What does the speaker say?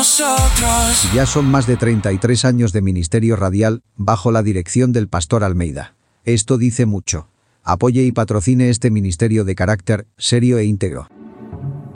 nosotros. Ya son más de 33 años de ministerio radial, bajo la dirección del pastor Almeida. Esto dice mucho. Apoye y patrocine este ministerio de carácter serio e íntegro.